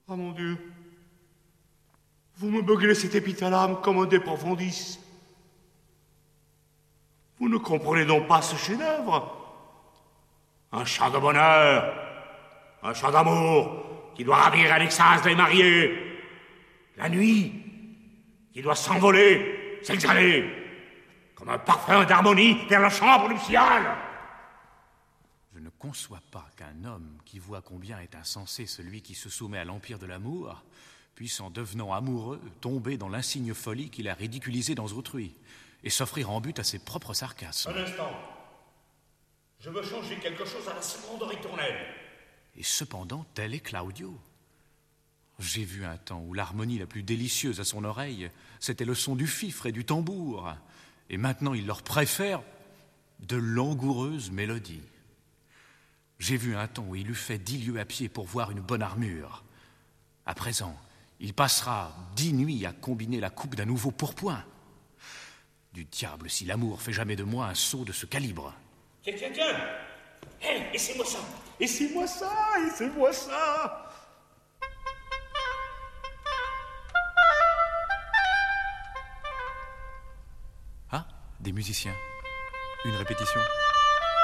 Ah mon Dieu. Vous me beuglez cet épithalame comme un déprofondis. Vous ne comprenez donc pas ce chef-d'œuvre. Un chant de bonheur, un chant d'amour qui doit ravir à l'extase des mariés. La nuit qui doit s'envoler, s'exhaler, comme un parfum d'harmonie vers la chambre nuptiale. Je ne conçois pas qu'un homme qui voit combien est insensé celui qui se soumet à l'empire de l'amour puisse, en devenant amoureux, tomber dans l'insigne folie qu'il a ridiculisée dans autrui et s'offrir en but à ses propres sarcasmes. Un instant. Je veux changer quelque chose à la seconde ritournelle. Et cependant, tel est Claudio. J'ai vu un temps où l'harmonie la plus délicieuse à son oreille, c'était le son du fifre et du tambour. Et maintenant, il leur préfère de langoureuses mélodies. J'ai vu un temps où il eût fait 10 lieues à pied pour voir une bonne armure. À présent, il passera 10 nuits à combiner la coupe d'un nouveau pourpoint. Du diable si l'amour fait jamais de moi un sot de ce calibre. Tiens. Hé, laissez-moi ça. Laissez-moi ça. Ah, des musiciens. Une répétition.